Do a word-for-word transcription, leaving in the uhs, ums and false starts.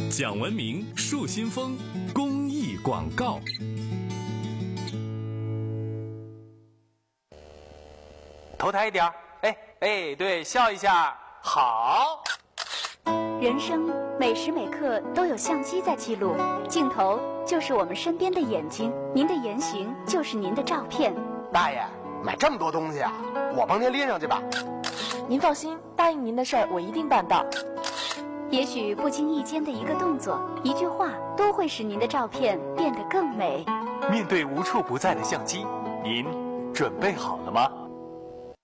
讲文明树新风公益广告。 头抬一点，哎哎，对，笑一下，好。 人生每时每刻都有相机在记录，镜头就是我们身边的眼睛，您的言行就是您的照片。 大爷，买这么多东西啊，我帮您拎上去吧。 您放心，答应您的事儿我一定办到。 也许不经意间的一个动作、一句话，都会使您的照片变得更美。 面对无处不在的相机，您准备好了吗？